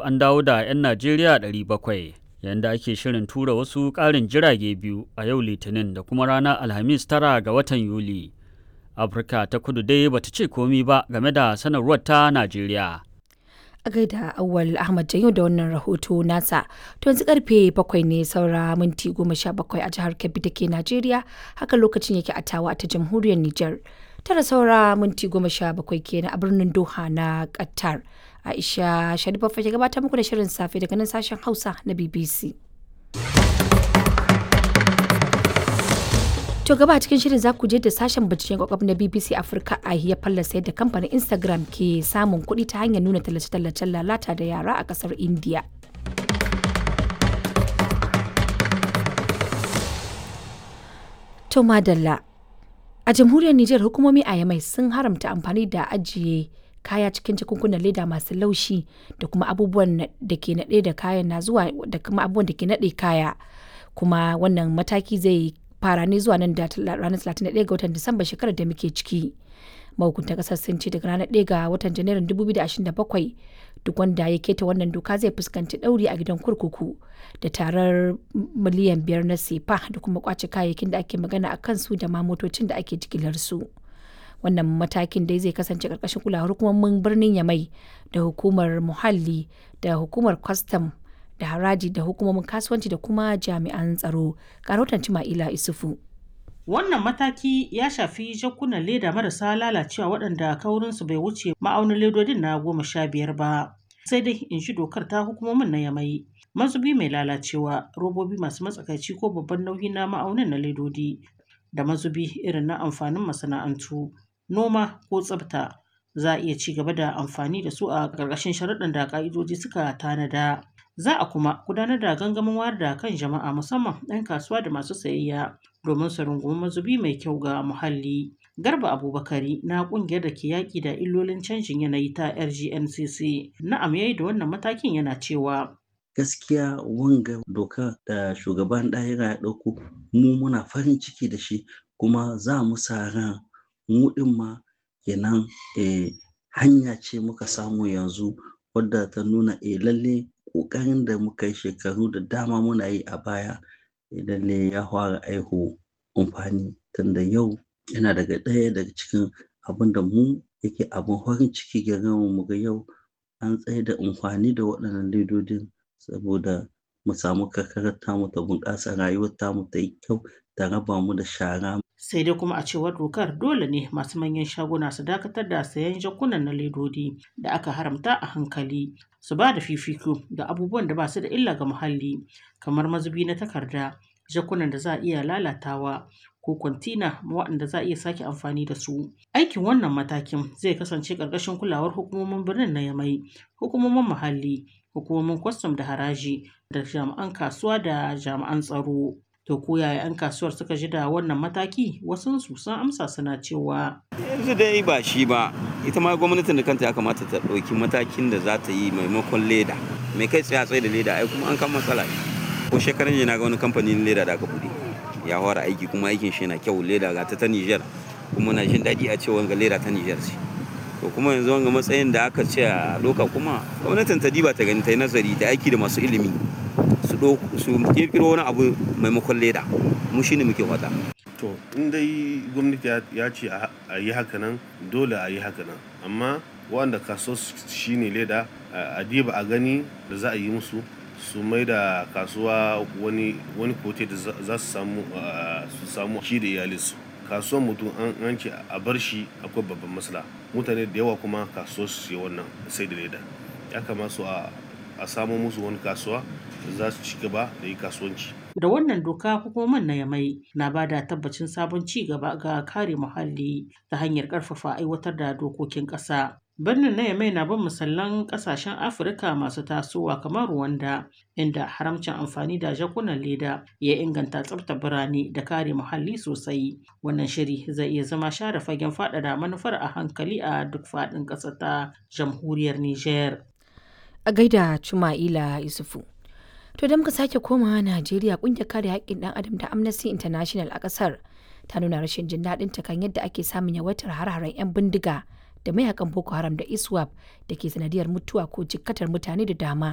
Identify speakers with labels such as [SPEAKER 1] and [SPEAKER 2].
[SPEAKER 1] an dawo da 'yan Najeriya 700, yayin da ake shirin tura wasu ƙarin jirage biyu a yau Litinin da kuma ranar Alhamis 9 ga watan Yuli. Afirka ta Kudu dai bata ce komi ba game da sanarwar ta Najeriya.
[SPEAKER 2] A gaida Auwal Ahmad Janyo da wannan rahoto nasa. To yanzu karfe 7 ne saura minti 17 a jihar Kebbi da ke Najeriya, haka lokacin yake a Tawa ta jamhuriyar Nijar. Tara saura minti 17 kenan a birnin Doha na Qatar. Aisha Sharifa ke gabatar muku da shirin safe daga nan sashen Hausa na BBC. To gaba a cikin shirin za ku je da sashen binciken kwakwaf na BBC Africa a ya fallasa yadda kamfanin Instagram ke samun kuɗi ta hanyar nuna tallace-tallacen lalata da yara a ƙasar India. To madalla. A jamhuriyar Nijar hukumomi a Yamai sun haramta amfani da ajiye kaya cikin jakunkunan leda masu laushi da kuma abubuwan da ke naɗe da kayan na zuwa da kuma abubuwan da ke naɗe kaya. Kuma wannan mataki zai fara ne zuwa nan da ranar 31 ga watan Disamba shekarar da muke ciki. Mahukuntan kasar sun ce daga ranar 1 ga watan Janairun 2027 duk wanda ya keta wannan doka zai fuskanci ɗauri a gidan kurkuku da tarar miliyan 5 na sefa da kuma kwace kayayyakin da ake magana a kansu da ma motocin da ake jigilar su. Wannan matakin dai zai kasance karkashin kulawar hukumomin birnin Yamai da hukumar muhalli da hukumar kwastam da haraji da hukumomin kasuwanci da kuma jami'an tsaro. Karotan Cima'ila Isufu.
[SPEAKER 3] Wannan mataki ya shafi jakunan leda marasa lalacewa waɗanda kaurinsu bai wuce ma'aunin ledodin na 15 ba. Sai dai in shi dokar ta hukumomin na Yamai. Mazubi mai lalacewa, robobi masu matsakaici ko babban nauyi na ma'aunin na ledodi, da mazubi irin na amfanin masana'antu, noma ko tsafta za a iya ci gaba da amfani da su a ƙarƙashin sharuɗan da ƙa'idoji suka tanada. Za a kuma gudanar da gangamin wayar da kan jama'a musamman 'yan kasuwa da masu sayayya domin su rungumi mazubi mai kyau ga muhalli. Garba Abubakari na ƙungiyar da ke yaƙi da illolin canjin yanayi ta RGNCC na'am yayi da wannan matakin yana cewa
[SPEAKER 4] gaskiya wanga doka da shugaban ɗahira ya ɗauko mu muna farin ciki da shi kuma za mu sa ran mu ɗin ma kenan hanya ce muka samu yanzu wadda ta nuna lalle ƙoƙarin da muka yi shekaru da dama muna yi a baya lalle ya fara aiho amfani tunda yau yana ɗaya daga cikin abin da mu yake abin farin ciki gare mu ga yau an tsaye da amfani da waɗannan ledodin saboda mu samu karkarar tamu ta bunƙasa rayuwar tamu ta yi kyau ta raba mu da shara.
[SPEAKER 3] Sai dai kuma a cewar dokar dole ne masu manyan shaguna su dakatar da sayan jakunan na ledodi da aka haramta a hankali, su ba da fifiko da abubuwan da ba su da illa ga muhalli kamar mazubi na takarda, jakunan da za a iya lalatawa ko kwantina waɗanda za a iya sake amfani da su. Aikin wannan matakin zai kasance ƙarƙashin kulawar hukumomin birnin na Yamai, hukumomin muhalli, hukumomin kwastam da haraji da jami'an kasuwa da jami'an tsaro. To ko yaya 'yan kasuwar suka ji da wannan mataki? Wasunsu sun amsa suna cewa
[SPEAKER 5] yanzu dai ba shi ba, ita ma gwamnatin da kanta ya kamata ta ɗauki matakin da za ta yi maimakon leda. Mai kai tsaye da leda ai kuma an kan matsala. Ko shekaran jiya na ga wani kamfanin leda da aka buɗe ya fara aiki kuma aikin shi na kyau, leda ga ta Niger kuma na jin daɗi a ce wanga leda ta Niger ce. To kuma yanzu wanga matsayin da aka ce a doka kuma gwamnatin ta diba ta gani ta yi nazari da aiki da masu ilimi su kirkiro wani abu maimakon leda, mu shine muke fata.
[SPEAKER 6] To in dai gwamnati ya ce a yi haka nan dole a yi haka nan, amma waɗanda kaso shine leda a diba a gani da za a yi musu su mai da kasuwa wani kote da za su samu shi da iyalinsu. Kasuwan mutum an ce a bar shi akwai babban matsala, mutane da yawa kuma kasuwa su yi wannan sai da leda. Ya kamata a samo musu wani kasuwa da za su ci gaba da yi kasuwanci.
[SPEAKER 3] Da wannan doka hukumomin na Yamai na ba da tabbacin sabon ci gaba ga kare muhalli ta hanyar ƙarfafa aiwatar da dokokin ƙasa. Birnin na Yamai na bin misalan ƙasashen Afirka masu tasowa kamar Rwanda, inda haramcin amfani da jakunan leda ya inganta tsaftar birane da kare muhalli sosai. Wannan shiri zai iya zama share fagen faɗaɗa manufar a hankali a duk faɗin ƙasar ta jamhuriyar Nijar.
[SPEAKER 2] A gaida Cima'ila Isufu. To da muka sake komawa Najeriya, ƙungiyar kare haƙƙin ɗan adam ta Amnesty International a ƙasar ta nuna rashin jin daɗin ta kan yadda ake samun yawaitar har-haren 'yan bindiga da mayakan Boko Haram da ISWAP da ke sanadiyar mutuwa ko jikkatar mutane da dama.